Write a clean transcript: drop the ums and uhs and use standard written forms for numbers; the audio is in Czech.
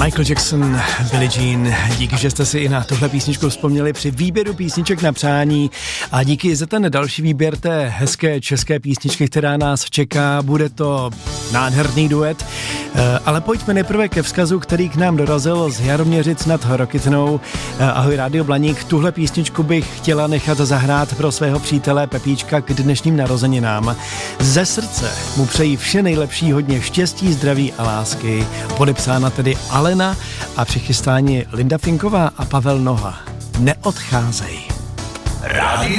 Michael Jackson, Billie Jean, díky, že jste si i na tuhle písničku vzpomněli při výběru písniček na přání a díky za ten další výběr té hezké české písničky, která nás čeká, bude to nádherný duet, ale pojďme nejprve ke vzkazu, který k nám dorazil z Jaroměřic nad Rokytnou. Ahoj Rádio Blaník, tuhle písničku bych chtěla nechat zahrát pro svého přítele Pepíčka k dnešním narozeninám. Ze srdce mu přeji vše nejlepší, hodně štěstí, zdraví a lásky. Podepsána tedy Alena a při chystání Linda Finková a Pavel Noha. Neodcházej.